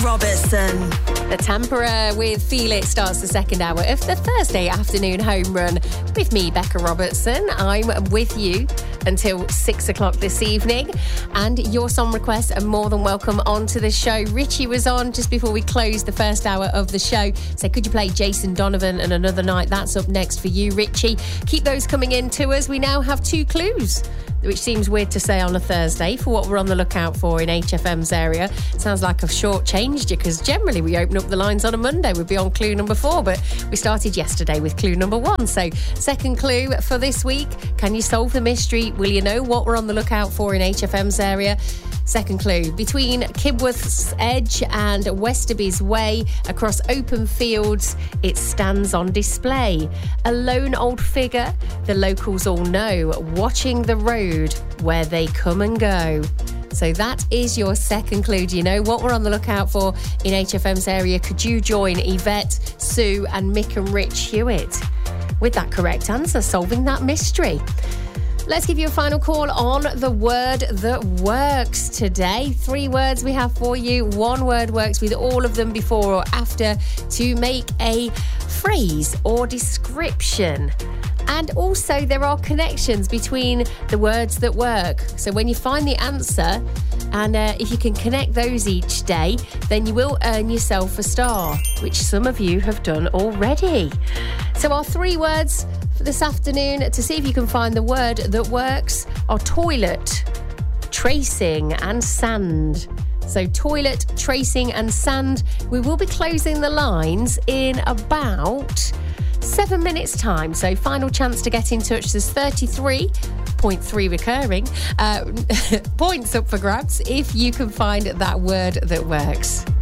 Robertson. The Tamperer with Feel It starts the second hour of the Thursday afternoon home run with me, Becca Robertson. I'm with you until 6 o'clock this evening, and your song requests are more than welcome onto the show. Richie was on just before we closed the first hour of the show, so could you play Jason Donovan and Another Night? That's up next for you, Richie. Keep those coming in to us. We now have 2 clues, which seems weird to say on a Thursday, for what we're on the lookout for in HFM's area. Sounds like I've shortchanged you, because generally we open up the lines on a Monday. We'd be on clue number 4, but we started yesterday with clue number 1. So second clue for this week, can you solve the mystery? Will you know what we're on the lookout for in HFM's area? Second clue, between Kibworth's Edge and Westerby's Way, across open fields, it stands on display. A lone old figure the locals all know, watching the road where they come and go. So that is your second clue. Do you know what we're on the lookout for in HFM's area? Could you join Yvette, Sue and Mick and Rich Hewitt with that correct answer, solving that mystery? Let's give you a final call on the word that works today. 3 words we have for you. 1 word works with all of them before or after to make a phrase or description. And also there are connections between the words that work. So when you find the answer, and if you can connect those each day, then you will earn yourself a star, which some of you have done already. So our 3 words for this afternoon to see if you can find the word that works are toilet, tracing and sand. So toilet, tracing and sand. We will be closing the lines in about 7 minutes time. So final chance to get in touch. There's 33.3 recurring points up for grabs if you can find that word that works.